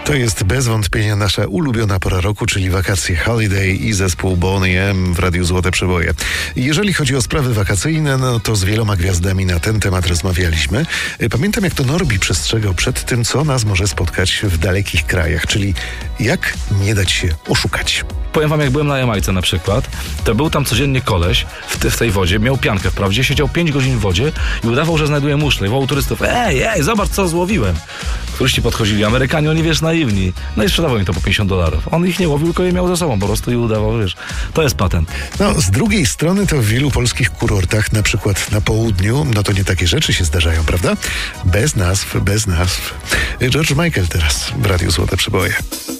To jest bez wątpienia nasza ulubiona pora roku, czyli wakacje, Holiday i zespół Boney M w Radiu Złote Przeboje. Jeżeli chodzi o sprawy wakacyjne, no to z wieloma gwiazdami na ten temat rozmawialiśmy. Pamiętam, jak to Norbi przestrzegał przed tym, co nas może spotkać w dalekich krajach, czyli jak nie dać się oszukać. Powiem wam, jak byłem na Jamajce na przykład, to był tam codziennie koleś w tej wodzie, miał piankę wprawdzie, siedział 5 godzin w wodzie i udawał, że znajduje muszlę i wołał turystów: ej, zobacz, co złowiłem. Turyści podchodzili, Amerykanie, oni naiwni. No i sprzedawał im to po $50. On ich nie łowił, tylko je miał ze sobą po prostu i udawał, to jest patent. No, z drugiej strony to w wielu polskich kurortach, na przykład na południu, no to nie takie rzeczy się zdarzają, prawda? Bez nazw. George Michael teraz w Radiu Złote Przeboje.